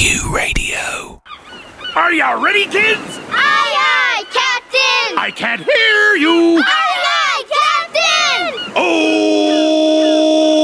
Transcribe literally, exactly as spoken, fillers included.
Q Radio. Are ya ready, kids? Aye, aye, Captain! I can't hear you! Aye!